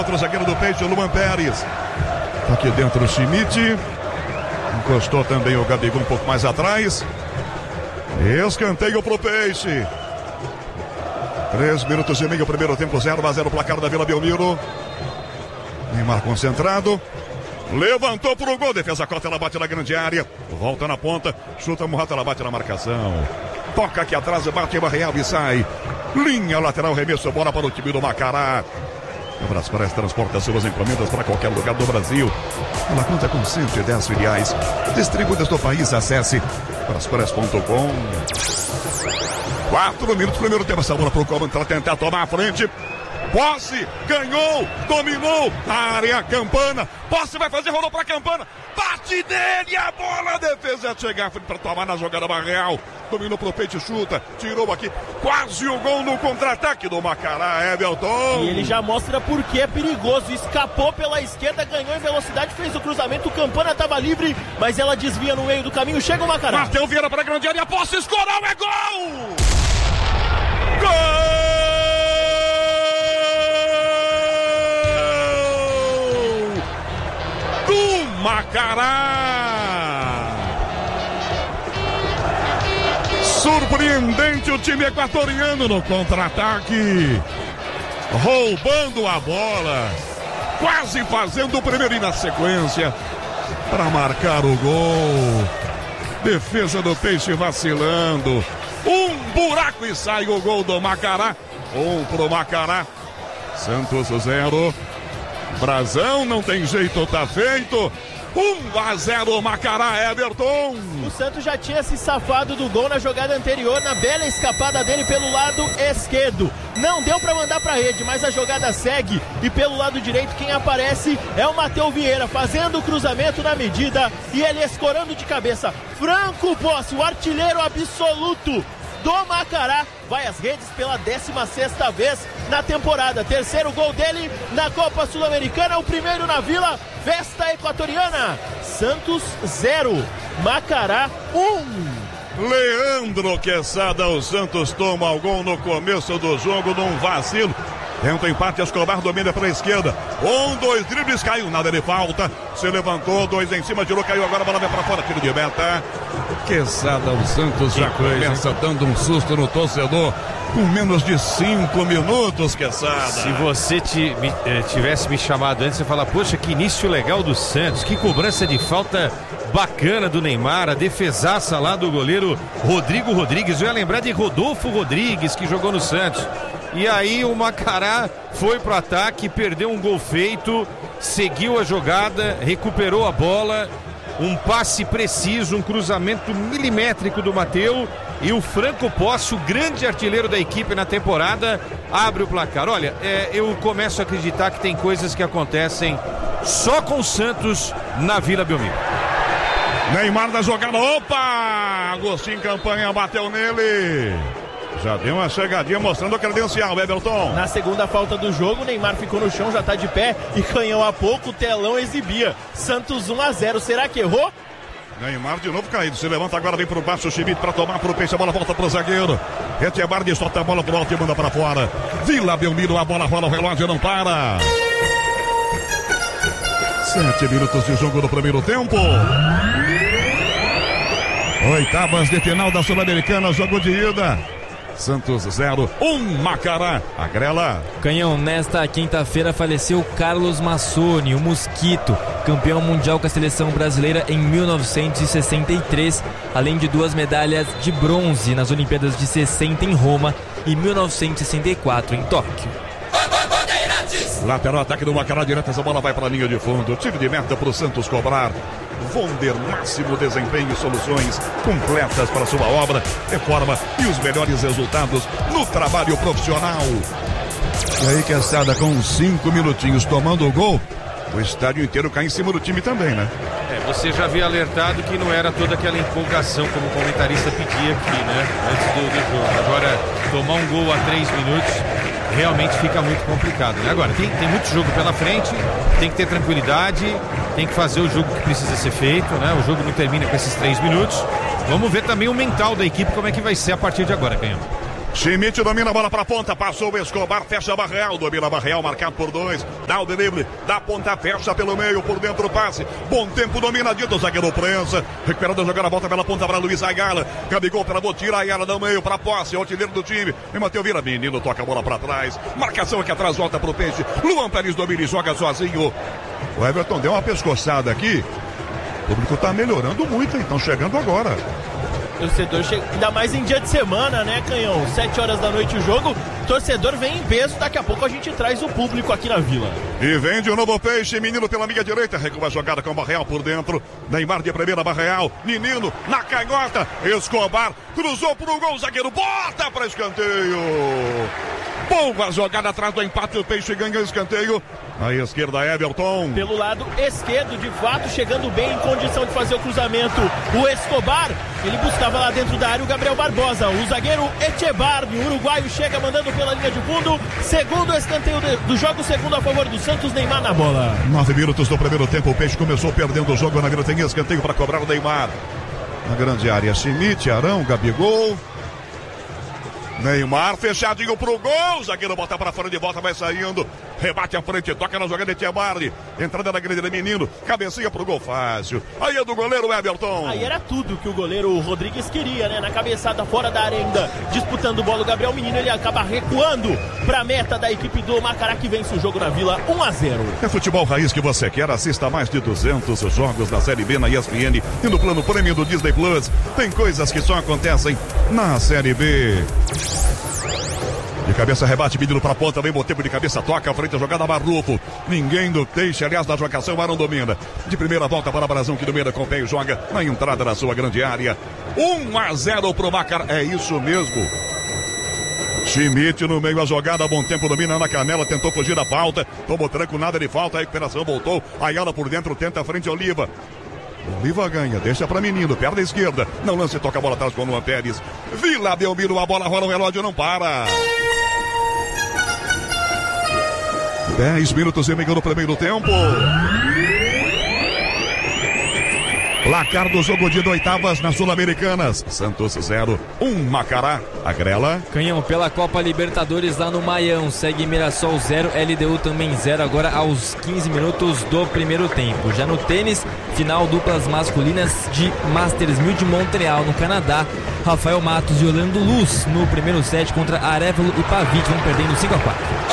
dentro o zagueiro do Peixe, o Luan Pérez. Aqui dentro o Schmidt. Encostou também o Gabigol um pouco mais atrás. Escanteio pro Peixe. 3 minutos e meio, primeiro tempo, 0-0 o placar da Vila Belmiro. Neymar concentrado. Levantou pro gol, defesa corta, ela bate na grande área. Volta na ponta, chuta Morata, ela bate na marcação. Toca aqui atrás, bate Barreal e sai. Linha lateral, remesso, bola para o time do Macará. A Braspress transporta suas encomendas para qualquer lugar do Brasil. Ela conta com 110 filiais distribuídas no país. Acesse braspress.com. 4 minutos, primeiro tempo. Essa bola para o Coman para tentar tomar a frente. Posse, ganhou, dominou, área, Campana. Posse vai fazer, rolou para Campana. Bate dele, a bola, a defesa chega à frente para tomar na jogada Barreal. Dominou pro Peixe, chuta, tirou aqui. Quase o gol no contra-ataque do Macará, Everton. E ele já mostra por que é perigoso. Escapou pela esquerda, ganhou em velocidade, fez o cruzamento. O Campana estava livre, mas ela desvia no meio do caminho. Chega o Macará. Martel Vieira para a grande área, posse, escorou, é gol! Gol! Do Macará! Surpreendente o time equatoriano no contra-ataque, roubando a bola, quase fazendo o primeiro e na sequência para marcar o gol. Defesa do Peixe vacilando, um buraco e sai o gol do Macará. 1 pro Macará, Santos 0. Brasão, não tem jeito, tá feito. 1-0 Macará, Everton. O Santos já tinha se safado do gol na jogada anterior, na bela escapada dele pelo lado esquerdo. Não deu pra mandar pra rede, mas a jogada segue. E pelo lado direito quem aparece é o Martel Vieira, fazendo o cruzamento na medida e ele escorando de cabeça. Franco Posse, o artilheiro absoluto do Macará, vai às redes pela 16ª vez na temporada. Terceiro gol dele na Copa Sul-Americana, o primeiro na Vila, festa equatoriana. Santos 0, Macará 1. Leandro Quesada, o Santos toma o gol no começo do jogo num vacilo. Tenta empate, Escobar domina pela esquerda. 2 dribles, caiu, nada de falta. Se levantou, 2 em cima, tirou, caiu, agora a bola vai pra fora, tiro de meta. Quesada, o Santos já começa dando um susto no torcedor. Com menos de 5 minutos, Quesada. Se você tivesse me chamado antes, você fala, poxa, que início legal do Santos, que cobrança de falta bacana do Neymar, a defesaça lá do goleiro Rodrigo Rodrigues. Eu ia lembrar de Rodolfo Rodrigues, que jogou no Santos. E aí o Macará foi pro ataque, perdeu um gol feito, seguiu a jogada, recuperou a bola, um passe preciso, um cruzamento milimétrico do Mateu, e o Franco Posse, o grande artilheiro da equipe na temporada, abre o placar. Olha, eu começo a acreditar que tem coisas que acontecem só com o Santos na Vila Belmiro. Neymar da jogada, opa! Agostinho Campanha bateu nele. Já deu uma chegadinha mostrando o credencial, Everton. Na segunda falta do jogo, Neymar ficou no chão, já tá de pé e canhão há pouco, o telão exibia. Santos 1-0, será que errou? Neymar de novo caído, se levanta agora, vem pro baixo, o Schmidt pra tomar pro Peixe, a bola volta pro zagueiro. Etiebardi solta a bola pro alto e manda pra fora. Vila Belmiro, a bola rola, o relógio não para. 7 minutos de jogo no primeiro tempo. Oitavas de final da Sul-Americana, jogo de ida. Santos 0, 1 Macará. Agrela. Canhão, nesta quinta-feira faleceu Carlos Massoni, o Mosquito, campeão mundial com a seleção brasileira em 1963, além de 2 medalhas de bronze nas Olimpíadas de 60 em Roma e 1964 em Tóquio. Lateral ataque do Macará direto, essa bola vai para a linha de fundo. Tiro de meta para o Santos cobrar. Vonder, máximo desempenho e soluções completas para sua obra, reforma e os melhores resultados no trabalho profissional. E aí, Quesada, com 5 minutinhos tomando o gol, o estádio inteiro cai em cima do time também, né? Você já havia alertado que não era toda aquela empolgação como o comentarista pedia aqui, né? Antes do jogo. Agora, tomar um gol a 3 minutos realmente fica muito complicado, né? Agora, tem muito jogo pela frente, tem que ter tranquilidade, tem que fazer o jogo que precisa ser feito, né? O jogo não termina com esses 3 minutos. Vamos ver também o mental da equipe, como é que vai ser a partir de agora, Canhão. Schmidt domina a bola pra ponta, passou o Escobar, fecha a Barreal, domina a Barreal, marcado por 2, dá o drible, dá ponta, fecha pelo meio, por dentro o passe, bom tempo, domina dito, o zagueiro prensa, recuperando a jogada, volta pela ponta para Luiz Ayala, Gabigol travou, tira a Ayala do meio pra posse, o artilheiro do time, e Mateu vira, menino, toca a bola pra trás, marcação aqui atrás, volta pro Peixe, Luan Pérez domina e joga sozinho, o Everton deu uma pescoçada aqui, o público tá melhorando muito, então chegando agora. Torcedor chega, ainda mais em dia de semana, né, Canhão? 7 horas da noite o jogo, torcedor vem em peso, daqui a pouco a gente traz o público aqui na Vila. E vem de novo o Peixe, menino pela minha direita, recua a jogada com o Barreal por dentro, Neymar de primeira, Barreal, menino na canhota, Escobar, cruzou pro gol, zagueiro, bota para escanteio. Boa jogada atrás do empate, o Peixe ganha o escanteio. À esquerda, Everton. Pelo lado esquerdo, de fato, chegando bem em condição de fazer o cruzamento. O Escobar, ele buscava lá dentro da área o Gabriel Barbosa. O zagueiro Echebarri, o uruguaio, chega mandando pela linha de fundo. Segundo escanteio do jogo, segundo a favor do Santos, Neymar na bola. 9 minutos do primeiro tempo, o Peixe começou perdendo o jogo na grande, tem escanteio para cobrar o Neymar. Na grande área, Schmidt, Arão, Gabigol. Neymar fechadinho pro gol, zagueiro bota pra fora de volta, vai saindo, rebate à frente, toca na jogada de Echebarri, entrada na grande, menino, cabecinha pro gol fácil, aí é do goleiro Everton. Aí era tudo que o goleiro Rodrigues queria, né, na cabeçada fora da área ainda, disputando bola o Gabriel Menino, ele acaba recuando pra meta da equipe do Macará, que vence o jogo na Vila 1-0. É futebol raiz que você quer, assista mais de 200 jogos da Série B na ESPN e no plano prêmio do Disney Plus, tem coisas que só acontecem na Série B. De cabeça, rebate, menino pra ponta, vem Botempo de cabeça, toca, frente a jogada, Marrufo. Ninguém do Peixe, aliás, da jogação, Arão domina. De primeira volta para Brazão, que domina com o pé e joga na entrada da sua grande área. 1-0 pro Macará, é isso mesmo. Schmidt no meio, a jogada, bom tempo, domina na canela, tentou fugir da falta, tomou tranco, nada de falta, a recuperação voltou, Ayala por dentro, tenta a frente, Oliva. Oliva ganha, deixa pra menino, perna esquerda, não lance, toca a bola atrás com o Luan Pérez. Vila Belmiro, a bola rola, o relógio não para. 10 minutos e meio no primeiro tempo. Placar do jogo de oitavas nas Sul-Americanas. Santos 0, 1 Macará. Agrela. Canhão, pela Copa Libertadores lá no Maião. Segue Mirassol 0, LDU também 0, agora aos 15 minutos do primeiro tempo. Já no tênis, final duplas masculinas de Masters 1000 de Montreal, no Canadá. Rafael Matos e Orlando Luz no primeiro set contra Arevalo e Pavic, vão perdendo 5-4.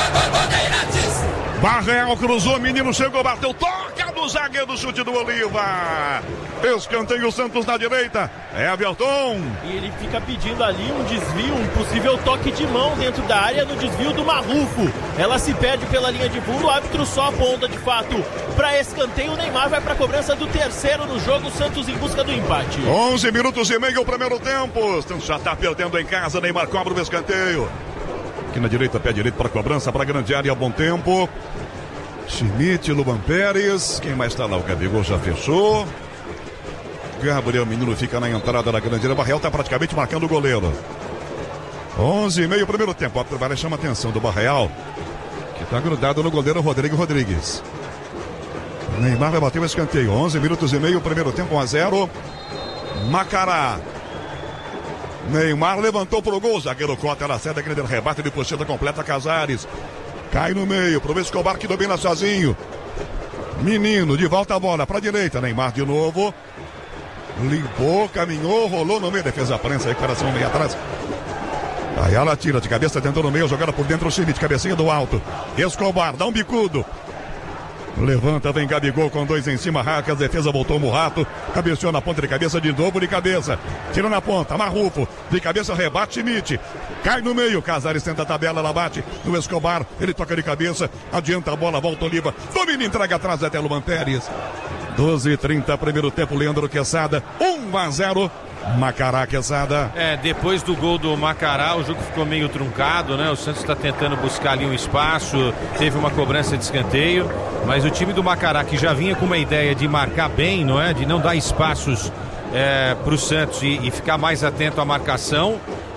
Barreal cruzou, menino chegou, bateu, toca do zagueiro, chute do Oliva. Escanteio Santos na direita, Everton. E ele fica pedindo ali um desvio, um possível toque de mão dentro da área no desvio do Marrufo. Ela se perde pela linha de fundo, o árbitro só aponta de fato para escanteio. O Neymar vai para a cobrança do terceiro no jogo, Santos em busca do empate. 11 minutos e meio o primeiro tempo. Santos já está perdendo em casa, Neymar cobra o escanteio. Aqui na direita, pé direito para cobrança, para a grande área, bom tempo. Schmidt, Luan Pérez, quem mais está lá? O Gabigol já fechou. Gabriel Menino fica na entrada da grande área. O Barreal está praticamente marcando o goleiro. 11:30 primeiro tempo. O trabalho chama a atenção do Barreal, que está grudado no goleiro Rodrigo Rodrigues. Neymar vai bater o escanteio. 11 minutos e meio primeiro tempo, 1-0. Macará. Neymar levantou pro gol, zagueiro Cota, ela cede, grande rebate de puxada completa, Casares. Cai no meio, pro Escobar que domina sozinho. Menino, de volta a bola pra direita, Neymar de novo. Limpou, caminhou, rolou no meio, defesa prensa, recuperação meio atrás. Aí ela tira de cabeça, tentou no meio, jogada por dentro o time de cabecinha do alto. Escobar, dá um bicudo. Levanta, vem Gabigol com 2 em cima, Raca, a defesa voltou no rato, cabeceou na ponta de cabeça, de novo de cabeça, tira na ponta, Marrufo, de cabeça, rebate, Schmidt, cai no meio, Casares tenta a tabela, ela bate no Escobar, ele toca de cabeça, adianta a bola, volta Oliva, domina, entrega atrás até Luan Pérez. 12:30, primeiro tempo, Leandro Quesada, 1-0. Macará, Quesada. Depois do gol do Macará, o jogo ficou meio truncado, né? O Santos está tentando buscar ali um espaço, teve uma cobrança de escanteio, mas o time do Macará, que já vinha com uma ideia de marcar bem, não é? De não dar espaços para o Santos e ficar mais atento à marcação,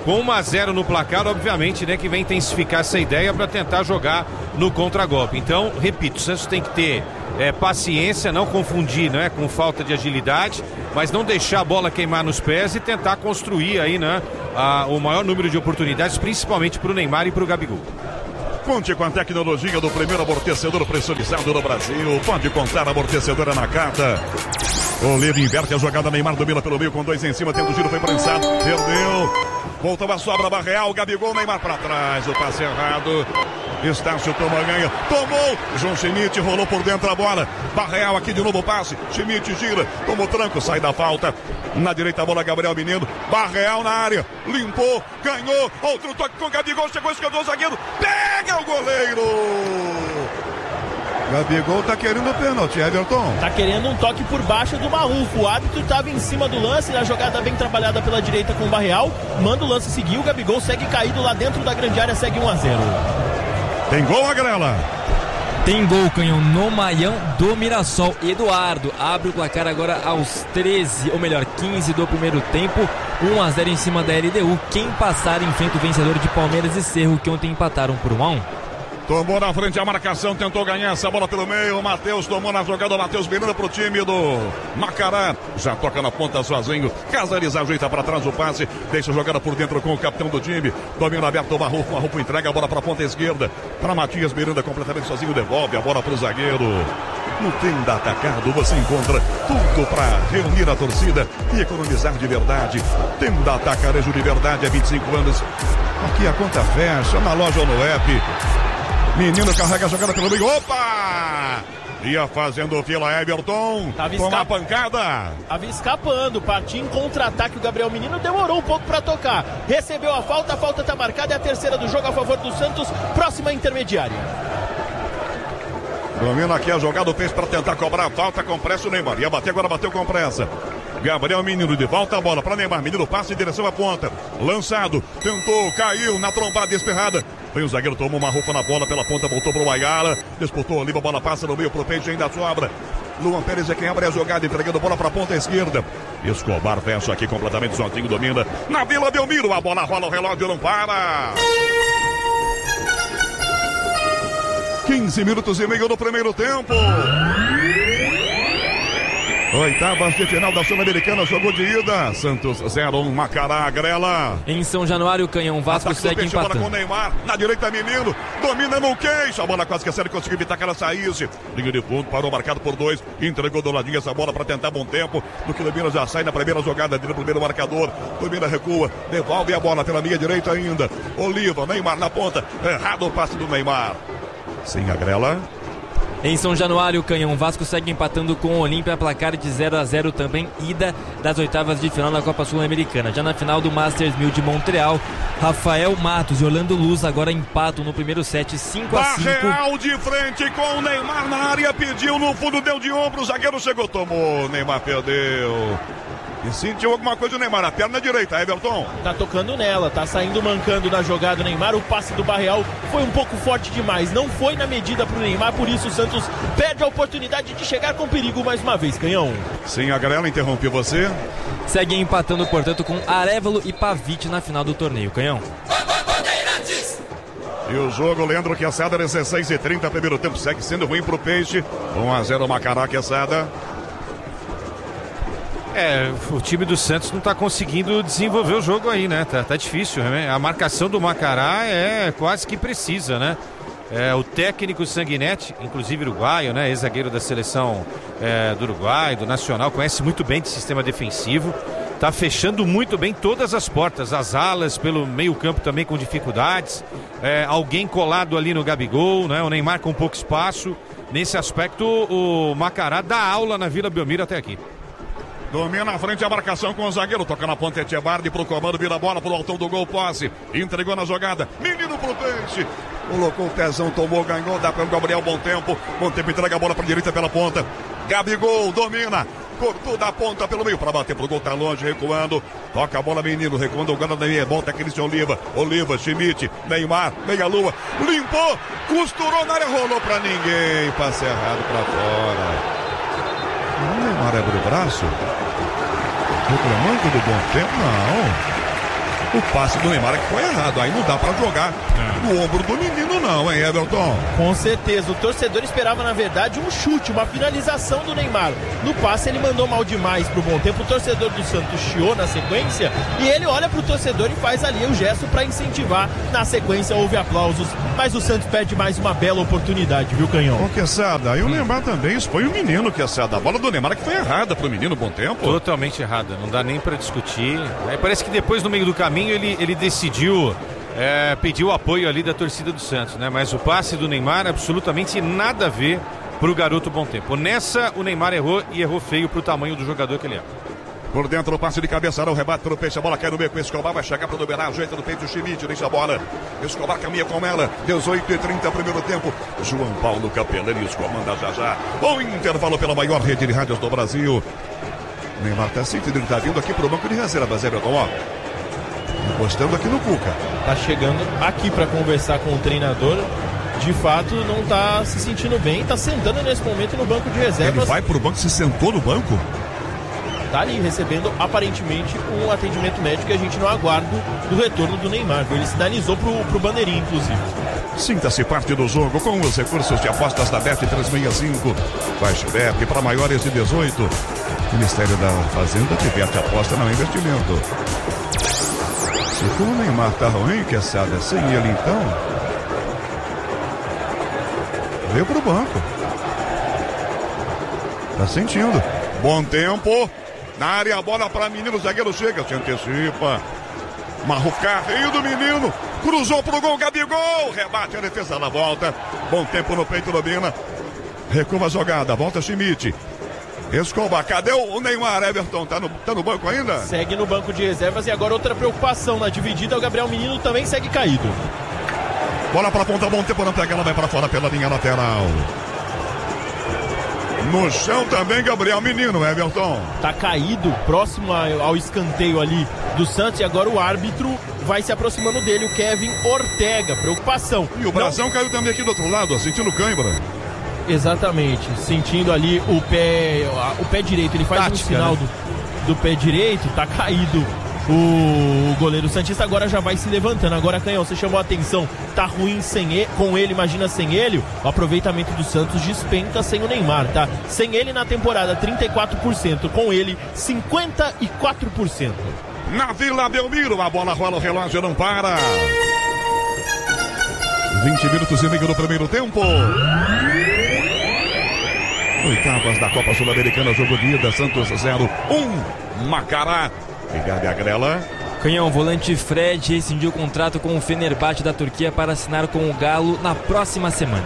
Com 1-0 no placar, obviamente, né, que vem intensificar essa ideia para tentar jogar no contragolpe. Então, repito, o Santos tem que ter paciência, não confundir, né, com falta de agilidade, mas não deixar a bola queimar nos pés e tentar construir aí, né, o maior número de oportunidades, principalmente para o Neymar e para o Gabigol. Conte com a tecnologia do primeiro amortecedor pressurizado no Brasil. Pode contar, amortecedora na carta. Oliva inverte a jogada, Neymar domina pelo meio com 2 em cima, tendo giro, foi prensado, perdeu. Voltou a sobra, Barreal, Gabigol, Neymar para trás, o passe errado. Estácio toma, ganha, tomou. João Schmidt rolou por dentro a bola. Barreal aqui de novo, passe. Schmidt gira, tomou tranco, sai da falta. Na direita a bola, Gabriel Menino. Barreal na área, limpou, ganhou. Outro toque com Gabigol, chegou, escandou o zagueiro. Pega o goleiro. Gabigol tá querendo o pênalti, Everton. Tá querendo um toque por baixo do Marrufo. O árbitro tava em cima do lance, a jogada bem trabalhada pela direita com o Barreal. Manda o lance seguir, o Gabigol segue caído lá dentro da grande área, segue 1-0. Tem gol, Agrela. Tem gol, Canhão, no Maião do Mirassol. Eduardo abre o placar agora aos 13, ou melhor, 15 do primeiro tempo. 1-0 em cima da LDU. Quem passar enfrenta o vencedor de Palmeiras e Cerro, que ontem empataram por 1-1. Tomou na frente a marcação, tentou ganhar essa bola pelo meio. O Matheus tomou na jogada, o Matheus Miranda pro time do Macará. Já toca na ponta sozinho. Casares ajeita para trás o passe. Deixa a jogada por dentro com o capitão do time. Domínio aberto do Marrufo. Marrufo entrega a bola para a ponta esquerda. Para Matias Miranda completamente sozinho. Devolve a bola para o zagueiro. No Tenda Atacado você encontra tudo para reunir a torcida e economizar de verdade. Tenda Atacarejo de verdade há 25 anos. Aqui a conta fecha na loja ou no app. Menino carrega a jogada pelo meio. Opa! Ia fazendo fila, Everton. Toma a pancada. Tava escapando. Partiu em contra-ataque. O Gabriel Menino demorou um pouco para tocar. Recebeu a falta tá marcada. É a terceira do jogo a favor do Santos. Próxima intermediária. Domina aqui a jogada. Fez para tentar cobrar a falta. Com pressa o Neymar. Ia bater, agora bateu com pressa. Gabriel Menino de volta a bola para Neymar. Menino passa em direção à ponta. Lançado. Tentou, caiu na trombada esperrada. Vem o zagueiro, tomou uma roupa na bola pela ponta, voltou pro Ayala. Disputou ali, a bola passa no meio pro Peixe, ainda sobra. Luan Pérez é quem abre a jogada, entregando a bola pra ponta esquerda. Escobar fecha aqui completamente sozinho, domina. Na Vila Belmiro, a bola rola, o relógio não para. 15 minutos e meio do primeiro tempo. Oitavas de final da Sul-Americana, jogou de ida. Santos 0-1, Macará, Agrela. Em São Januário, Canhão, Vasco segue empatando. Bola com o Neymar, na direita Menino, domina no queixo. A bola quase que a série conseguiu evitar que ela saísse. Linha de fundo, parou marcado por 2. Entregou do ladinho essa bola para tentar bom tempo. No que Domina já sai na primeira jogada dele, no primeiro marcador. Domina recua, devolve a bola pela linha direita ainda. Oliva, Neymar na ponta. Errado o passe do Neymar. Sim, Agrela. Em São Januário, Canhão, Vasco segue empatando com o Olímpia, placar de 0-0 também, ida das oitavas de final da Copa Sul-Americana. Já na final do Masters 1000 de Montreal, Rafael Matos e Orlando Luz agora empatam no primeiro set, 5-5. Barreal de frente com o Neymar na área, pediu no fundo, deu de ombro, o zagueiro chegou, tomou, Neymar perdeu. E sentiu alguma coisa o Neymar, a perna direita, Everton. Tá tocando nela, tá saindo mancando na jogada o Neymar. O passe do Barreal foi um pouco forte demais, não foi na medida pro Neymar, por isso o Santos perde a oportunidade de chegar com perigo mais uma vez, Canhão. Sim, a Grela interrompeu você. Segue empatando, portanto, com Arévalo e Pavite na final do torneio, Canhão. E o jogo, Leandro Quesada, 16:30, primeiro tempo, segue sendo ruim pro Peixe. 1-0 Macará, Quesada. O time do Santos não tá conseguindo desenvolver o jogo aí, né? Tá difícil, né? A marcação do Macará é quase que precisa, né? O técnico Sanguinetti, inclusive uruguaio, né? Ex-zagueiro da seleção do Uruguai, do Nacional, conhece muito bem de sistema defensivo. Tá fechando muito bem todas as portas, as alas, pelo meio campo também com dificuldades. Alguém colado ali no Gabigol, né? O Neymar com pouco espaço. Nesse aspecto, o Macará dá aula na Vila Belmiro até aqui. Domina na frente a marcação com o zagueiro. Toca na ponta Etchebardi pro comando, vira a bola pro altão do gol, posse. Entregou na jogada. Menino pro Peixe. Colocou o pezão, tomou, ganhou. Dá para o Gabriel, bom tempo. Bom tempo, entrega a bola pra direita pela ponta. Gabigol domina. Cortou da ponta pelo meio para bater pro gol, tá longe, recuando. Toca a bola, Menino, recuando o Guarani. Volta Cristian Oliva. Oliva, Schmidt, Neymar, meia-lua. Limpou, costurou na área, rolou pra ninguém. Passe errado pra fora. O Neymar abre o braço. Reclamando do bom tempo, não. O passe do Neymar é que foi errado. Aí não dá pra jogar no ombro do menino não, hein, Everton? Com certeza. O torcedor esperava, na verdade, um chute, uma finalização do Neymar. No passe ele mandou mal demais pro bom tempo. O torcedor do Santos chiou na sequência e ele olha pro torcedor e faz ali o gesto pra incentivar. Na sequência houve aplausos, mas o Santos perde mais uma bela oportunidade, viu, Canhão? Ô, Quesada, e o Neymar também expõe o menino, Quesada. A bola do Neymar que foi errada pro menino, bom tempo. Totalmente errada, não dá nem pra discutir. Aí parece que depois, no meio do caminho, ele decidiu pedir o apoio ali da torcida do Santos, né? Mas o passe do Neymar absolutamente nada a ver pro garoto bom tempo. Nessa, o Neymar errou e errou feio pro tamanho do jogador que ele é. Por dentro, o passe de cabeça, o rebate pro Peixe, a bola cai no meio com Escobar, vai chegar para dominar, ajeita no peito o Schmidt, deixa a bola. Escobar caminha com ela, 18h30, primeiro tempo. João Paulo Capelanes comanda já. O intervalo pela maior rede de rádios do Brasil. Neymar tá sentindo, ele tá vindo aqui pro banco de reservas, Everton, ó. Encostando aqui no Cuca. Tá chegando aqui para conversar com o treinador. De fato, não tá se sentindo bem, tá sentando nesse momento no banco de reservas. Ele vai pro banco, se sentou no banco? Tá ali recebendo aparentemente um atendimento médico e a gente não aguarda do retorno do Neymar. Ele sinalizou pro bandeirinha, inclusive. Sinta-se parte do jogo com os recursos de apostas da Bet365. Baixe o Bet para maiores de 18. Ministério da Fazenda diverte a aposta no investimento. Se o Neymar tá ruim, Quesada, sem ele então, veio pro banco. Tá sentindo. Bom tempo. Na área, a bola para menino, o zagueiro chega, se antecipa. Marro carrinho do menino. Cruzou pro gol, Gabigol. Rebate a defesa na volta. Bom tempo no peito do Bina. Recua a jogada, volta Schmidt. Escobar, cadê o Neymar, Everton? Tá no banco ainda? Segue no banco de reservas e agora outra preocupação na dividida. O Gabriel Menino também segue caído. Bola pra ponta, bom tempo, não pega, ela vai pra fora pela linha lateral. No chão também, Gabriel Menino, Everton. Tá caído, próximo ao escanteio ali do Santos. E agora o árbitro vai se aproximando dele, o Kevin Ortega. Preocupação. E o Brasão caiu também aqui do outro lado, sentindo cãibra. Exatamente, sentindo ali o pé direito. Ele faz um sinal, né, do pé direito, tá caído. O goleiro santista agora já vai se levantando. Agora, Canhão, você chamou a atenção, tá ruim com ele, imagina sem ele. O aproveitamento do Santos despenca sem o Neymar, tá? Sem ele na temporada, 34%. Com ele, 54%. Na Vila Belmiro, a bola rola, o relógio não para. 20 minutos e meio no primeiro tempo. Oitavas da Copa Sul-Americana, jogo de ida, Santos 0-1, Macará. Ricardo Agrela. Canhão, volante Fred rescindiu o contrato com o Fenerbahçe da Turquia para assinar com o Galo na próxima semana.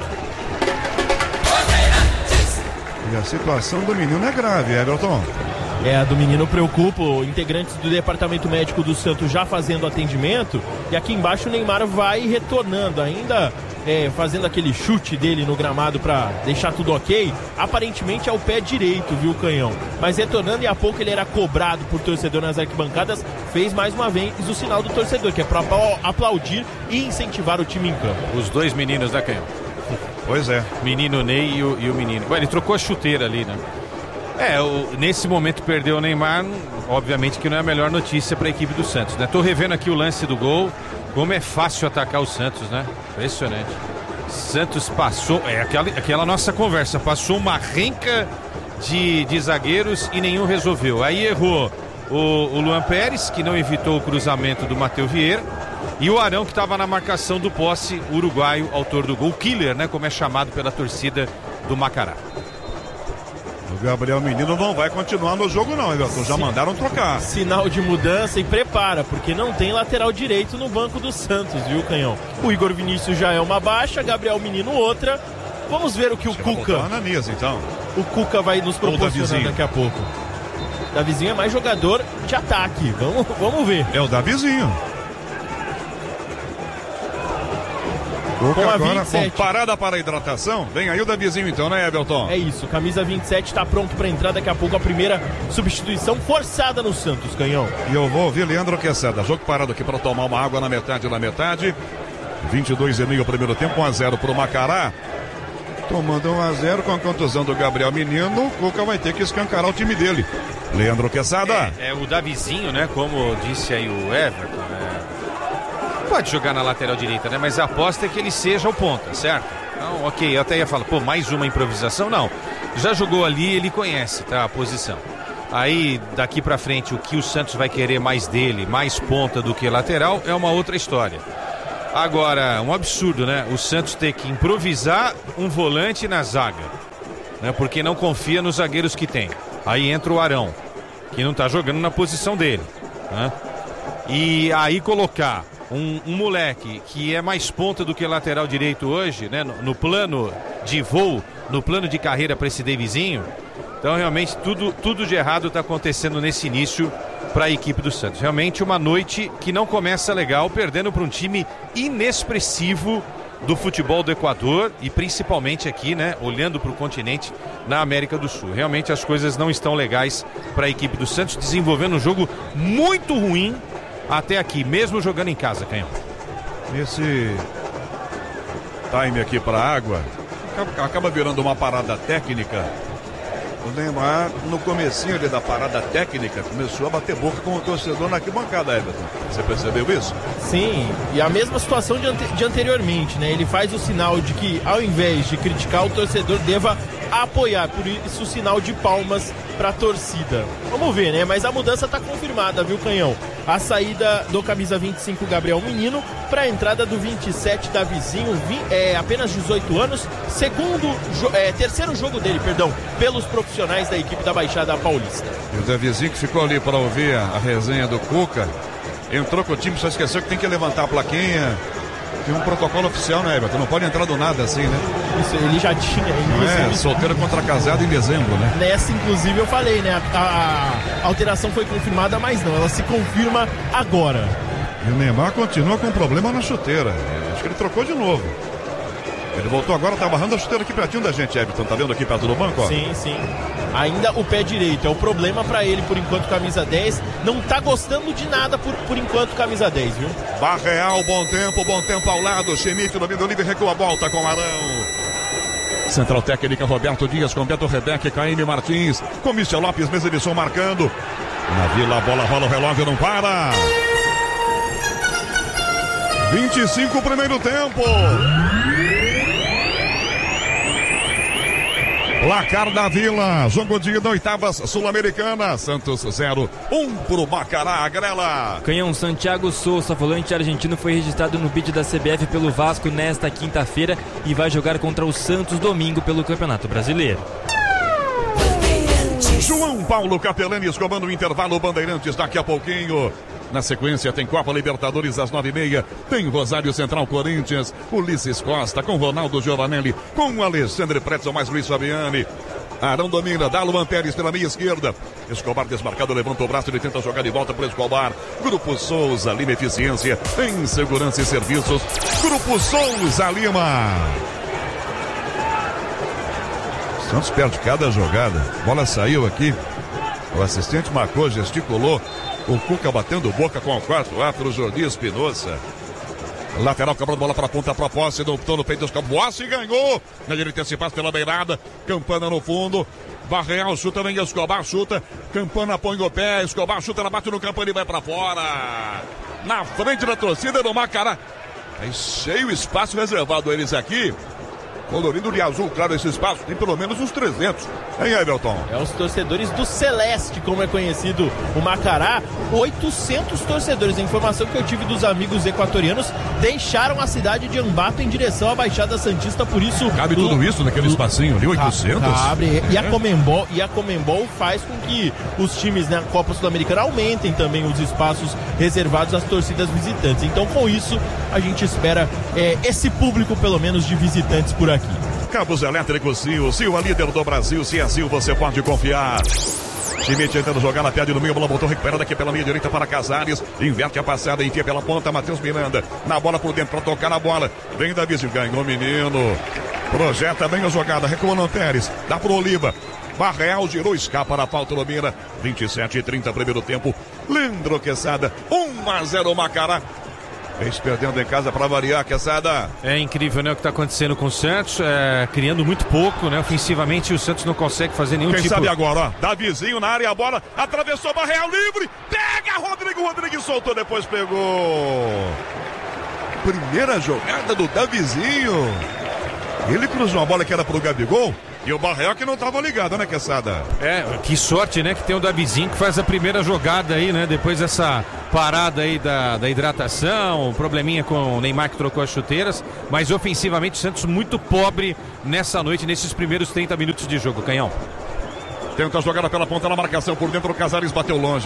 E a situação do menino é grave, Everton. A do menino preocupa. Integrantes do departamento médico do Santos já fazendo atendimento. E aqui embaixo o Neymar vai retornando ainda. Fazendo aquele chute dele no gramado para deixar tudo ok. Aparentemente é o pé direito, viu, Canhão? Mas retornando, e há pouco ele era cobrado por torcedor nas arquibancadas. Fez mais uma vez o sinal do torcedor, que é para aplaudir e incentivar o time em campo. Os dois meninos da Canhão. Pois é. Menino Ney e o menino. Ele trocou a chuteira ali, né? Nesse momento perdeu o Neymar. Obviamente que não é a melhor notícia para a equipe do Santos, né? Tô revendo aqui o lance do gol. Como é fácil atacar o Santos, né? Impressionante. Santos passou, aquela nossa conversa, passou uma renca de zagueiros e nenhum resolveu. Aí errou o Luan Pérez, que não evitou o cruzamento do Matheus Vieira, e o Arão, que estava na marcação do posse, uruguaio, autor do gol, o killer, né? Como é chamado pela torcida do Macará. O Gabriel Menino não vai continuar no jogo não, Everton. Já mandaram trocar. Sinal de mudança e prepara, porque não tem lateral direito no banco do Santos, viu, Canhão? O Igor Vinícius já é uma baixa, Gabriel Menino outra. Vamos ver o que o Cuca... Ananias, então. O Cuca vai nos proporcionar daqui a pouco. Davizinho é mais jogador de ataque. Vamos ver. É o Davizinho. Com agora, com parada para a hidratação. Vem aí o Davizinho então, né, Everton? É isso, camisa 27 está pronto para entrar daqui a pouco, a primeira substituição forçada no Santos, Canhão. E eu vou ouvir Leandro Quesada. Jogo parado aqui para tomar uma água na metade. 22,5 primeiro tempo, 1-0 para o Macará. Tomando 1-0 com a contusão do Gabriel Menino, o Cuca vai ter que escancarar o time dele. Leandro Quesada. O Davizinho, né, como disse aí o Everton, pode jogar na lateral direita, né? Mas a aposta é que ele seja o ponta, certo? Então, ok, eu até ia falar, mais uma improvisação? Não. Já jogou ali, ele conhece, tá? A posição. Aí, daqui pra frente, o que o Santos vai querer mais dele, mais ponta do que lateral, é uma outra história. Agora, um absurdo, né? O Santos ter que improvisar um volante na zaga, né? Porque não confia nos zagueiros que tem. Aí entra o Arão, que não tá jogando na posição dele, né? E aí colocar um moleque que é mais ponta do que lateral direito hoje, né? No plano de voo, no plano de carreira para esse Davizinho. Então realmente tudo de errado está acontecendo nesse início para a equipe do Santos. Realmente uma noite que não começa legal, perdendo para um time inexpressivo do futebol do Equador e principalmente aqui, né, olhando para o continente na América do Sul. Realmente as coisas não estão legais para a equipe do Santos, desenvolvendo um jogo muito ruim até aqui, mesmo jogando em casa, Canhão. Esse time aqui para a água acaba virando uma parada técnica. O Neymar, no comecinho ali da parada técnica, começou a bater boca com o torcedor na arquibancada, Everton. Você percebeu isso? Sim, e a mesma situação de anteriormente, né? Ele faz o sinal de que, ao invés de criticar, o torcedor deva apoiar. Por isso, o sinal de palmas para a torcida. Vamos ver, né? Mas a mudança está confirmada, viu, Canhão? A saída do camisa 25, Gabriel Menino, para a entrada do 27, Davizinho, apenas 18 anos, terceiro jogo dele, pelos profissionais da equipe da Baixada Paulista. E o Davizinho, que ficou ali para ouvir a resenha do Cuca, entrou com o time, só esqueceu que tem que levantar a plaquinha. Tem um protocolo oficial, né, Everton? Não pode entrar do nada assim, né? Isso, ele já tinha, inclusive. Solteiro contra casado em dezembro, né? Nessa, inclusive, eu falei, né? A alteração foi confirmada, mas não, ela se confirma agora. E o Neymar continua com um problema na chuteira. Acho que ele trocou de novo. Ele voltou agora, tá barrando a chuteira aqui pertinho da gente, Everton. Tá vendo aqui perto do banco, ó? Sim. Ainda o pé direito é o problema pra ele, por enquanto, camisa 10. Não tá gostando de nada por enquanto, camisa 10, viu? Barreal, bom tempo ao lado. Schmidt, domina o livre, recua a volta com Arão. Central técnica, Roberto Dias, com Beto Rebeque, Caíme Martins, com Michel Lopes, mesa de som marcando. Na Vila, a bola rola, o relógio não para. 25 primeiro tempo. Placar da Vila, jogo de ida, oitavas Sul-Americana, Santos 0-1 pro Macará, Agrela. Canhão, Santiago Souza, volante argentino, foi registrado no bid da CBF pelo Vasco nesta quinta-feira e vai jogar contra o Santos domingo pelo Campeonato Brasileiro. João Paulo Capelani escovando o intervalo, Bandeirantes daqui a pouquinho. Na sequência tem Copa Libertadores às 9h30, tem Rosário Central Corinthians, Ulisses Costa com Ronaldo Giovanelli, com Alexandre Pretzel mais Luiz Fabiani. Arão domina, dá Luan Pérez pela meia esquerda. Escobar desmarcado, levanta o braço, ele tenta jogar de volta para Escobar. Grupo Souza Lima Eficiência em Segurança e Serviços. Grupo Souza Lima. Santos perde cada jogada. Bola saiu aqui. O assistente marcou, gesticulou. O Cuca batendo boca com o quarto árbitro, Jordi Espinosa. Lateral, cobrando bola para a ponta, para a posse, doutor no peito do Escobar. Bosse ganhou. Na direita, esse passe pela beirada. Campana no fundo. Barreal chuta, vem Escobar, chuta. Campana põe o pé. Escobar chuta, ela bate no campo, ele vai para fora. Na frente da torcida do Macará. Aí cheio espaço reservado a eles aqui. Colorido de azul, claro, esse espaço tem pelo menos uns 300. Hein, Everton? É os torcedores do Celeste, como é conhecido o Macará. 800 torcedores. A informação que eu tive dos amigos equatorianos, deixaram a cidade de Ambato em direção à Baixada Santista, por isso... Cabe tudo isso naquele espacinho ali, 800? Cabe. E a Conmebol faz com que os times na Copa Sul-Americana aumentem também os espaços reservados às torcidas visitantes. Então, com isso, a gente espera esse público, pelo menos, de visitantes por aqui. Cabos Elétricos Sil, a líder do Brasil. Se é Sil, você pode confiar. Schmidt tentando jogar na pé no meio, bola voltou recuperada aqui pela linha direita para Casares, inverte a passada, enfia pela ponta, Matheus Miranda, na bola por dentro para tocar na bola, vem Davi, ganhou o menino, projeta bem a jogada, recua no Pérez, dá pro Oliva, Barreal girou, escapa na falta do Mira, 27:30 primeiro tempo, Leandro Quesada, 1-0 Macará. Eles perdendo em casa para variar, Quesada. É incrível, né, o que está acontecendo com o Santos, criando muito pouco, né, ofensivamente o Santos não consegue fazer nenhum Quem sabe agora, ó, Davizinho na área, a bola, atravessou Barreal livre, pega Rodrigo soltou, depois pegou. primeira jogada do Davizinho. Ele cruzou uma bola que era pro Gabigol. E o Barreal que não tava ligado, né, Quesada? Que sorte, né, que tem o Davizinho que faz a primeira jogada aí, né, depois dessa parada aí da hidratação, um probleminha com o Neymar que trocou as chuteiras, mas ofensivamente o Santos muito pobre nessa noite, nesses primeiros 30 minutos de jogo, Canhão. Tenta a jogada pela ponta na marcação, por dentro o Casares bateu longe.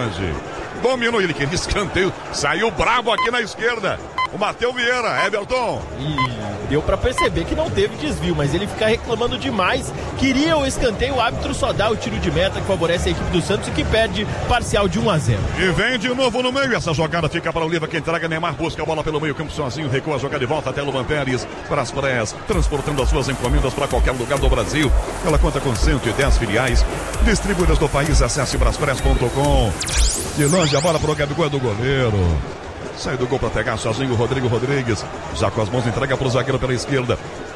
Dominou ele, queria escanteio, saiu bravo aqui na esquerda. O Matheus Vieira, Everton. E deu pra perceber que não teve desvio, mas ele fica reclamando demais. Queria o escanteio, o árbitro só dá o tiro de meta que favorece a equipe do Santos e que perde parcial de 1-0. E vem de novo no meio, essa jogada fica para o Oliva que entrega, Neymar busca a bola pelo meio campo sozinho, recua a jogada de volta até Luan Pérez, Braspress, transportando as suas encomendas para qualquer lugar do Brasil. Ela conta com 110 filiais, distribuídas do país, acesse braspress.com. De longe a bola para o Gabigol do goleiro. Sai do gol para pegar sozinho o Rodrigo Rodrigues. Já com as mãos entrega para o zagueiro pela esquerda.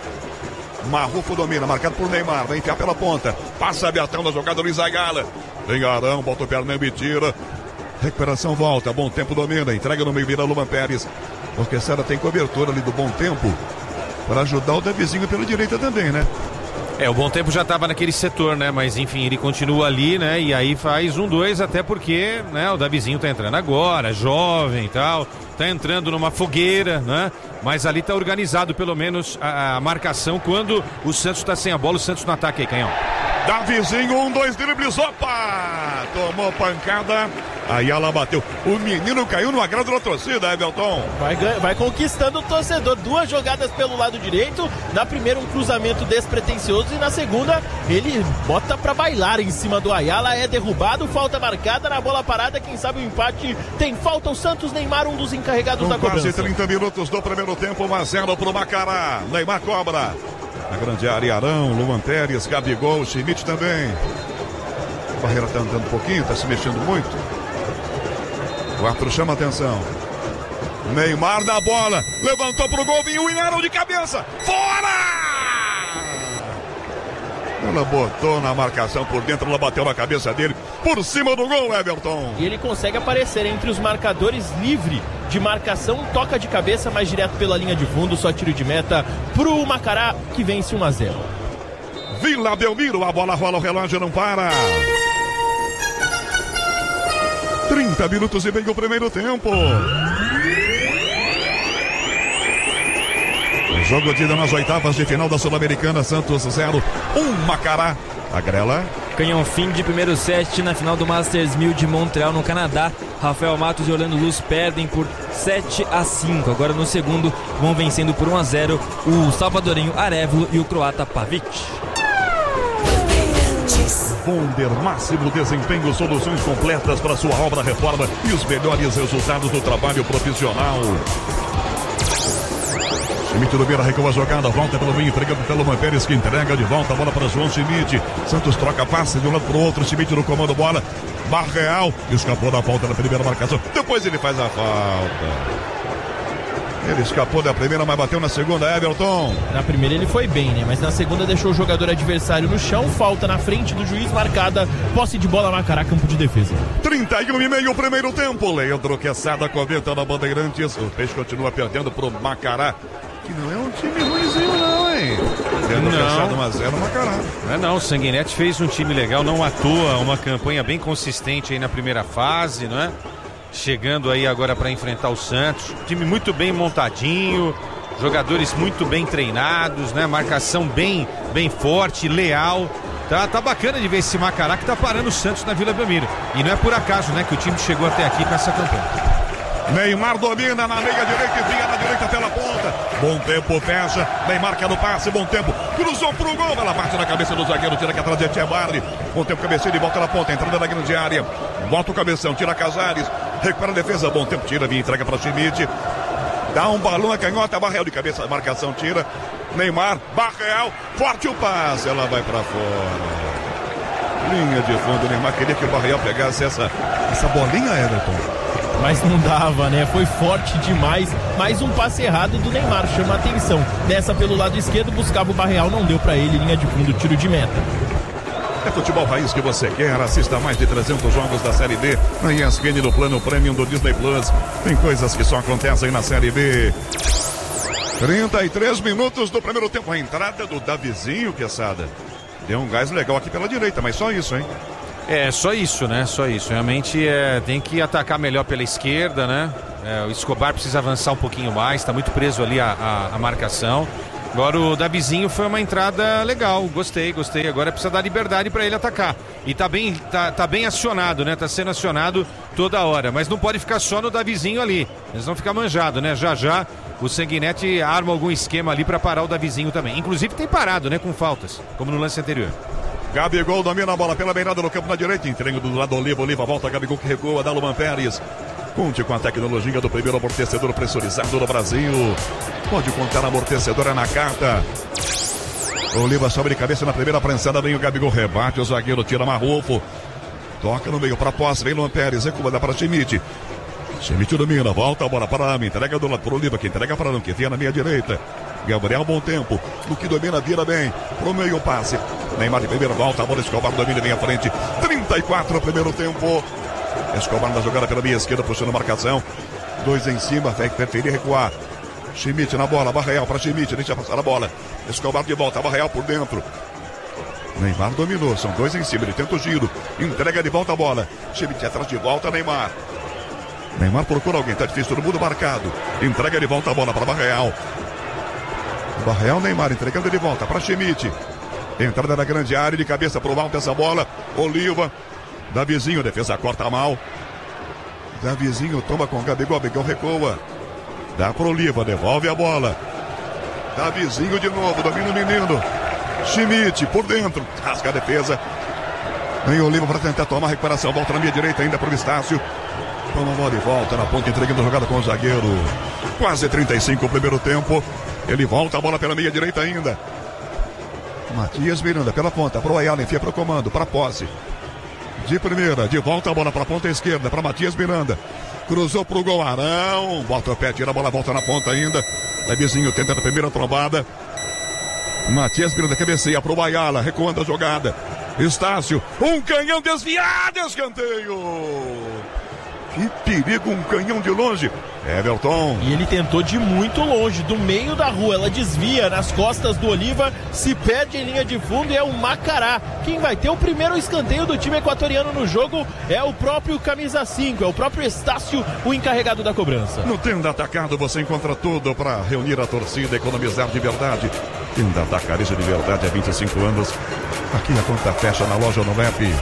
Marrufo domina, marcado por Neymar. Vem enfiar pela ponta. Passa Betão na jogada, Luiz Agala. Vem Arão, bota o Pernambu e tira. Recuperação, volta. Bom tempo domina. Entrega no meio, vira Luan Pérez. Porque a Sara tem cobertura ali do Bom Tempo para ajudar o Davizinho pela direita também, né? O Bom Tempo já estava naquele setor, né? Mas enfim, ele continua ali, né? E aí faz 1-2, até porque, né? O Davizinho tá entrando agora, jovem e tal, tá entrando numa fogueira, né? Mas ali tá organizado pelo menos a marcação quando o Santos tá sem a bola, o Santos no ataque aí, Canhão. Davizinho, 1-2 dribles, opa! Tomou pancada, aí ela bateu. O menino caiu no agrado da torcida, Everton. Vai conquistando o torcedor. 2 jogadas pelo lado direito. Na primeira, um cruzamento despretensioso. E na segunda, ele bota pra bailar em cima do Ayala. É derrubado, falta marcada na bola parada. Quem sabe o empate tem falta. O Santos, Neymar, um dos encarregados da cobrança. Quase 30 minutos do primeiro tempo, 1-0 pro Macará. Neymar cobra. Na grande área, Arão, Luan Pérez, Gabigol, Schmidt também. A barreira tá andando um pouquinho, tá se mexendo muito. O árbitro chama a atenção. Neymar da bola, levantou pro gol, vinha o Inarão de cabeça, fora! Ela botou na marcação por dentro, ela bateu na cabeça dele, por cima do gol, Everton. E ele consegue aparecer entre os marcadores livre de marcação, toca de cabeça, mais direto pela linha de fundo, só tiro de meta pro Macará, que vence 1-0. Vila Belmiro, a bola rola, o relógio não para. 30 minutos e meio o primeiro tempo. O jogo de ida nas oitavas de final da Sul-Americana, Santos 0, 1 Macará. A Grela. Canhão, fim de primeiro set na final do Masters 1000 de Montreal, no Canadá. Rafael Matos e Orlando Luz perdem por 7-5. Agora no segundo vão vencendo por 1-0 o salvadorenho Arevalo e o croata Pavic. Bonder, máximo desempenho, soluções completas para sua obra, reforma e os melhores resultados do trabalho profissional. Schmidt do Beira recua a jogada, volta pelo meio, entregando pelo Luan Pérez, que entrega de volta a bola para João Schmidt. Santos troca passe de um lado para o outro, Schmidt no comando, bola. Barreal escapou da falta na primeira marcação, depois ele faz a falta. Ele escapou da primeira, mas bateu na segunda, Everton. Na primeira ele foi bem, né? Mas na segunda deixou o jogador adversário no chão, falta na frente do juiz, marcada, posse de bola, Macará, campo de defesa. 31,5 o primeiro tempo, Leandro Quesada comenta na Bandeirantes. O Peixe continua perdendo pro Macará, que não é um time ruimzinho não, hein? Leandro Quesada 1-0, Macará. Não, o Sanguinetti fez um time legal, não à toa, uma campanha bem consistente aí na primeira fase, não é? Chegando aí agora para enfrentar o Santos, time muito bem montadinho, jogadores muito bem treinados, né? Marcação bem forte, leal. Tá bacana de ver esse Macará que tá parando o Santos na Vila Belmiro. E não é por acaso, né, que o time chegou até aqui com essa campanha. Neymar domina na meia direita e vinha na direita pela ponta. Bom tempo, fecha. Neymar quer no passe, bom tempo. Cruzou pro gol, ela bate na cabeça do zagueiro, tira aqui atrás de Etchebarri. Bom tempo, cabeceio de volta na ponta, entrada na grande área. Bota o cabeção, tira Casares. Recupera a defesa, bom tempo, tira, vinha, entrega para Schmidt. Dá um balão na canhota, Barreal de cabeça, marcação, tira. Neymar, Barreal, forte o passe, ela vai para fora. Linha de fundo, Neymar queria que o Barreal pegasse essa bolinha, Everton. Mas não dava, né? Foi forte demais. Mais um passe errado do Neymar, chama a atenção. Nessa pelo lado esquerdo, buscava o Barreal, não deu para ele, linha de fundo, tiro de meta. É futebol raiz que você quer. Assista mais de 300 jogos da Série B na ESPN no plano Premium do Disney Plus. Tem coisas que só acontecem na Série B. 33 minutos do primeiro tempo. A entrada do Davizinho, Quesada. Deu um gás legal aqui pela direita, mas só isso, hein? É, só isso, né? Só isso. Realmente tem que atacar melhor pela esquerda, né? O Escobar precisa avançar um pouquinho mais, está muito preso ali a marcação. Agora o Davizinho foi uma entrada legal, gostei. Agora precisa dar liberdade para ele atacar. E tá bem acionado, né? Tá sendo acionado toda hora. Mas não pode ficar só no Davizinho ali. Eles vão ficar manjados, né? Já o Sanguinetti arma algum esquema ali para parar o Davizinho também. Inclusive tem parado, né? Com faltas, como no lance anterior. Gabigol domina a bola pela beirada no campo na direita. Entrega do lado do Oliva volta. Gabigol que recua, Dalman Pérez. Conte com a tecnologia do primeiro amortecedor pressurizado no Brasil. Pode contar amortecedora na carta. Oliva sobe de cabeça na primeira prensada. Vem o Gabigol, rebate. O zagueiro tira Marrufo. Toca no meio para posse. Vem Luan Pérez. Recua, dá para Schmidt. Schmidt domina. Volta a bola para Ami. Entrega do lado para o Oliva. Que entrega para não. Que vem na meia direita. Gabriel, bom tempo. No que domina, vira bem. Pro meio passe. Neymar de primeira volta. A bola Escobar domina e vem à frente. 34 primeiro tempo. Escobar na jogada pela minha esquerda, puxando marcação. 2 em cima, vai preferir recuar. Schmidt na bola, Barreal para Schmidt, deixa passar a bola. Escobar de volta, Barreal por dentro. Neymar dominou, são 2 em cima, ele tenta o giro. Entrega de volta a bola. Schmidt atrás de volta, Neymar. Neymar procura alguém, tá difícil, todo mundo marcado. Entrega de volta a bola para Barreal. Barreal, Neymar, entregando de volta para Schmidt. Entrada na grande área, de cabeça pro alto essa bola. Oliva. Davizinho, defesa corta mal. Davizinho toma com o Gabigol, Gabigol recua. Dá pro Oliva, devolve a bola. Davizinho de novo, domina o menino. Schmidt por dentro, rasga a defesa. Vem o Oliva para tentar tomar a recuperação. Volta na minha direita ainda pro Estácio. Toma a bola e volta na ponta, entregando a jogada com o zagueiro. Quase 35 o primeiro tempo. Ele volta a bola pela meia direita ainda. Matias Miranda pela ponta, pro Ayala, enfia pro comando, para posse. De primeira, de volta a bola para a ponta esquerda, para Matias Miranda. Cruzou pro gol, Arão. Bota o pé, tira a bola, volta na ponta ainda. Davizinho tenta a primeira trombada. Matias Miranda cabeceia pro Ayala, recuando a jogada. Estácio, um canhão desviado, escanteio. Que perigo, um canhão de longe. Everton. E ele tentou de muito longe, do meio da rua. Ela desvia nas costas do Oliva, se perde em linha de fundo e é o Macará. Quem vai ter o primeiro escanteio do time equatoriano no jogo é o próprio camisa 5, é o próprio Estácio, o encarregado da cobrança. No Tenda Atacado você encontra tudo para reunir a torcida, economizar de verdade. Tenda Atacarejo de verdade há 25 anos. Aqui a conta fecha na loja no app.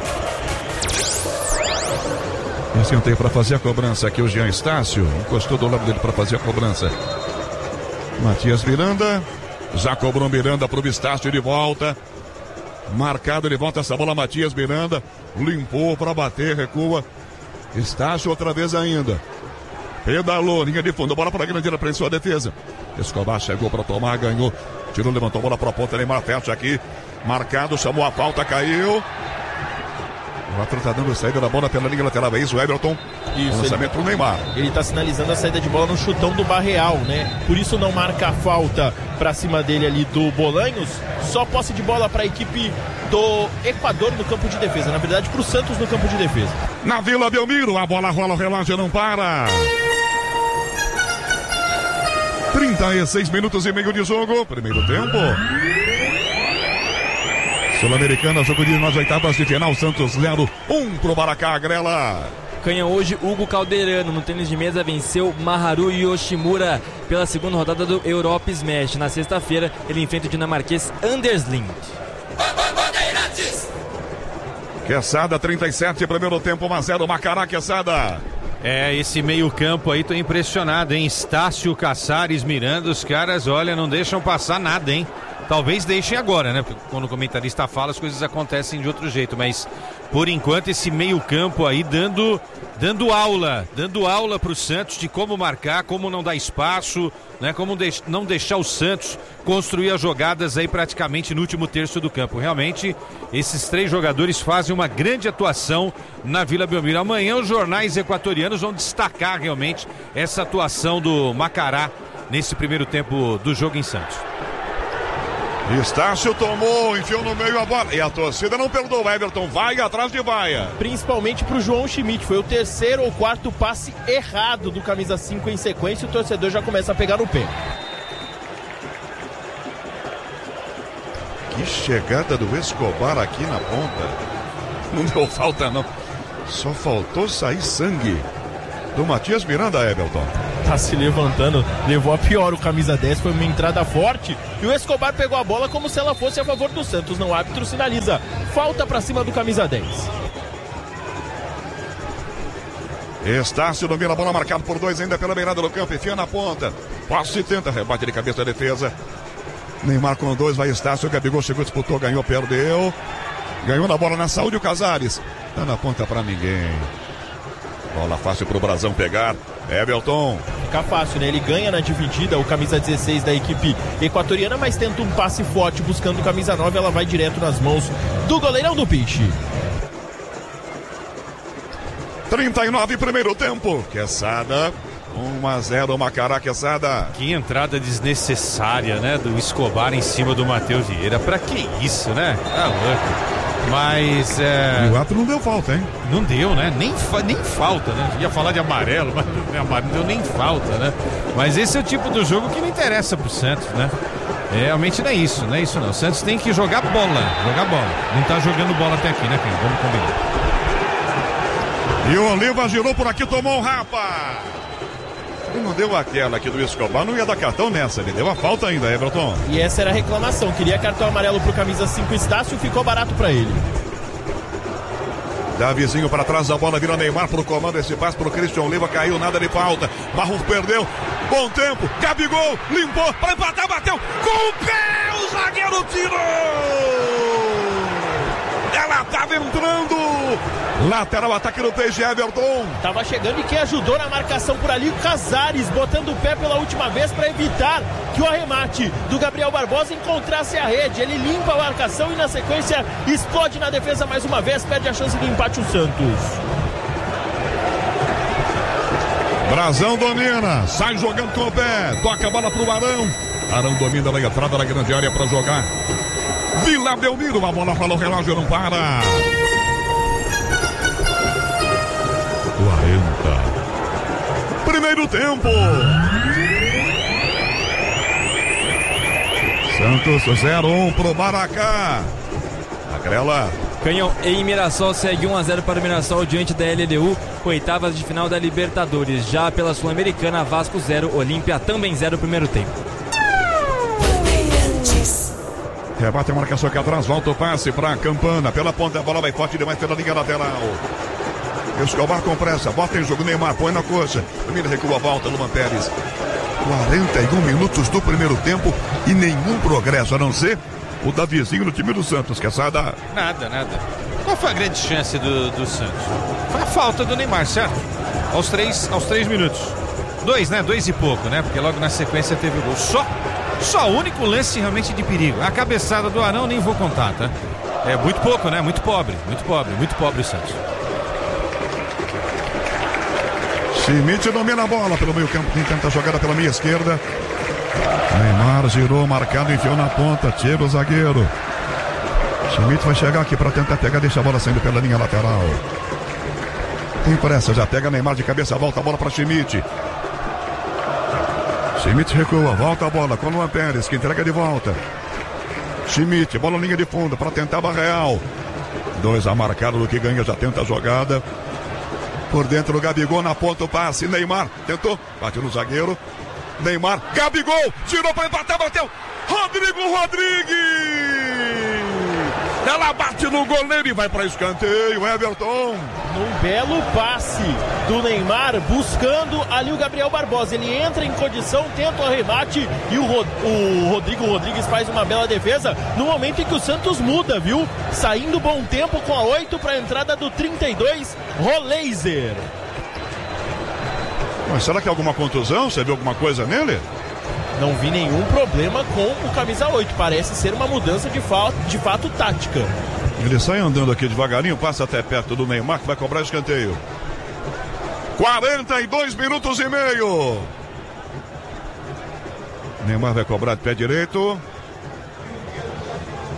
Escanteio para fazer a cobrança aqui o Jean Estácio. Encostou do lado dele para fazer a cobrança. Matias Miranda. Já cobrou Miranda para o Estácio de volta. Marcado de volta essa bola, Matias Miranda. Limpou para bater, recua. Estácio outra vez ainda. Pedalou, linha de fundo. Bola para a grande área, prensou a defesa. Escobar chegou para tomar, ganhou. Tirou, levantou a bola para a ponta. Neymar fecha aqui. Marcado, chamou a falta, caiu. O Atro tá dando saída da bola pela linha lateral. É isso, Everton. Isso, lançamento pro Neymar. Ele tá sinalizando a saída de bola no chutão do Barreal, né? Por isso não marca a falta pra cima dele ali do Bolanhos. Só posse de bola pra equipe do Equador no campo de defesa. Na verdade, pro Santos no campo de defesa. Na Vila Belmiro, a bola rola, o relógio não para. 36 minutos e meio de jogo. Primeiro tempo. Sul-Americana, jogo de nas oitavas de final. Santos 0, 1 pro Maracá, Grela. Canha hoje, Hugo Calderano, no tênis de mesa, venceu Maharu Yoshimura pela segunda rodada do Europa Smash. Na sexta-feira, ele enfrenta o dinamarquês Anders Lind. Quesada, 37, primeiro tempo, 1-0, Macará, Quesada. Esse meio campo aí, tô impressionado, hein? Estácio, Caçares, Miranda, os caras, olha, não deixam passar nada, hein? Talvez deixem agora, né? Porque quando o comentarista fala, as coisas acontecem de outro jeito. Mas, por enquanto, esse meio campo aí dando aula pro Santos de como marcar, como não dar espaço, né? Como não deixar o Santos construir as jogadas aí praticamente no último terço do campo. Realmente, esses 3 jogadores fazem uma grande atuação na Vila Belmiro. Amanhã os jornais equatorianos vão destacar realmente essa atuação do Macará nesse primeiro tempo do jogo em Santos. Estácio tomou, enfiou no meio a bola. E a torcida não perdoou. Everton vai atrás de vaia. Principalmente pro João Schmidt. Foi o terceiro ou quarto passe errado do camisa 5 em sequência. E o torcedor já começa a pegar no pé. Que chegada do Escobar aqui na ponta. Não deu falta, não. Só faltou sair sangue do Matias Miranda, Everton. Tá se levantando, levou a pior o camisa 10, foi uma entrada forte e o Escobar pegou a bola como se ela fosse a favor do Santos. Não, o árbitro sinaliza falta pra cima do camisa 10. Estácio domina a bola, marcado por 2 ainda pela beirada do campo, enfia na ponta. Passe tenta, rebate de cabeça da defesa. Neymar com 2, vai Estácio, Gabigol chegou, disputou, ganhou, perdeu. Ganhou na bola na saúde o Casares. Tá na ponta pra ninguém. Bola fácil pro Brazão pegar. Everton. Fica fácil, né? Ele ganha na dividida, o camisa 16 da equipe equatoriana, mas tenta um passe forte buscando o camisa 9, ela vai direto nas mãos do goleirão do Piche. 39 primeiro tempo. Quesada. 1-0 Macará, Quesada. Que entrada desnecessária, né? Do Escobar em cima do Matheus Vieira. Pra que isso, né? Tá louco. Mas o árbitro não deu falta, hein? Não deu, né? Nem falta, né? Ia falar de amarelo, mas não deu nem falta, né? Mas esse é o tipo do jogo que não interessa pro Santos, né? Realmente não é isso, não é isso não. O Santos tem que jogar bola. Não tá jogando bola até aqui, né, Pim? Vamos combinar. E o Oliva girou por aqui, tomou um rapa. Ele não deu aquela aqui do Escobar, não ia dar cartão nessa, ele deu a falta ainda, Everton. E essa era a reclamação, queria cartão amarelo pro camisa 5 Estácio, ficou barato pra ele. Davizinho para trás da bola, vira Neymar pro comando, esse passe pro Christian Oliva, caiu, nada de falta. Barros perdeu, bom tempo, Gabigol, limpou, para empatar, bateu, com o pé, o zagueiro tirou! Ela tava entrando! Lateral, ataque do Peixe, Everton. Tava chegando e quem ajudou na marcação por ali, o Casares, botando o pé pela última vez para evitar que o arremate do Gabriel Barbosa encontrasse a rede. Ele limpa a marcação e na sequência explode na defesa mais uma vez, perde a chance de empate o Santos. Brazão domina, sai jogando com o pé, toca a bola pro Arão. Arão domina na entrada da grande área para jogar. Vila Belmiro, a bola para o relógio, não para. 40. Primeiro tempo. Santos 0-1 pro Maracá. Agrela. Canhão em Mirassol segue 1-0 para o Mirassol diante da LDU, oitavas de final da Libertadores. Já pela Sul-Americana, Vasco 0, Olímpia também 0 primeiro tempo. Rebate a marcação aqui atrás, volta o passe para Campana, pela ponta, a bola vai forte demais pela linha lateral. Escobar com pressa, bota em jogo, Neymar, põe na coxa. Primeiro recua, volta, Luan Pérez. 41 minutos do primeiro tempo e nenhum progresso, a não ser o Davizinho no time do Santos, Quesada. Nada. Qual foi a grande chance do Santos? Foi a falta do Neymar, certo? Aos 3 minutos. 2, né? 2 e pouco, né? Porque logo na sequência teve o gol. Só o único lance realmente de perigo. A cabeçada do Arão nem vou contar, tá? É muito pouco, né? Muito pobre o Santos. Schmidt domina a bola pelo meio campo, quem tenta a jogada pela meia esquerda. Neymar girou, marcado, enfiou na ponta, tira o zagueiro. Schmidt vai chegar aqui para tentar pegar, deixa a bola saindo pela linha lateral. Tem pressa, já pega Neymar de cabeça, volta a bola para Schmidt. Schmidt recua, volta a bola com o Luan Pérez, que entrega de volta. Schmidt, bola linha de fundo para tentar Barreal. 2 a marcado do que ganha, já tenta a jogada. Por dentro o Gabigol, na ponta o passe, Neymar tentou, bateu no zagueiro. Neymar, Gabigol, tirou para empatar, bateu. Rodrigo Rodrigues! Ela bate no goleiro e vai para escanteio, Everton. Num belo passe do Neymar, buscando ali o Gabriel Barbosa. Ele entra em condição, tenta o arremate e o Rodrigo Rodrigues faz uma bela defesa no momento em que o Santos muda, viu? Saindo bom tempo com a 8 para a entrada do 32, Roleiser. Mas será que é alguma contusão? Você viu alguma coisa nele? Não vi nenhum problema com o camisa 8. Parece ser uma mudança de fato tática. Ele sai andando aqui devagarinho, passa até perto do Neymar, que vai cobrar escanteio. 42 minutos e meio. Neymar vai cobrar de pé direito.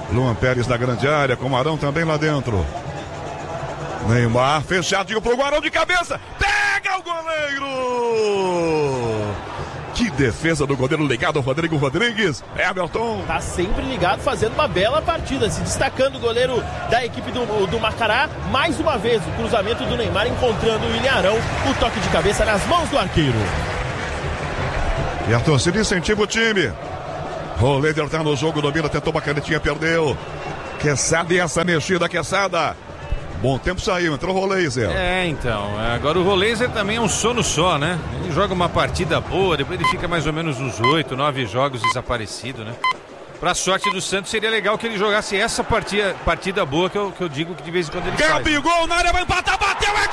Luan Pérez na grande área, com o Arão também lá dentro. Neymar fechadinho pro Arão de cabeça. Pega o goleiro! Que defesa do goleiro ligado, Rodrigo Rodrigues. Everton. Tá sempre ligado, fazendo uma bela partida, se destacando o goleiro da equipe do Macará. Mais uma vez, o cruzamento do Neymar encontrando o William Arão. O toque de cabeça nas mãos do arqueiro. E a torcida incentiva o time. O líder tá no jogo, domina, tentou uma canetinha, perdeu. Quesada e essa mexida, Quesada. Bom tempo saiu, entrou o Roleiser. Então, agora o Roleiser também é um sono só, né? Ele joga uma partida boa, depois ele fica mais ou menos uns 8, 9 jogos desaparecido, né? Pra sorte do Santos, seria legal que ele jogasse essa partida boa que eu digo que de vez em quando ele faz. Gabigol na área, vai empatar, bateu, é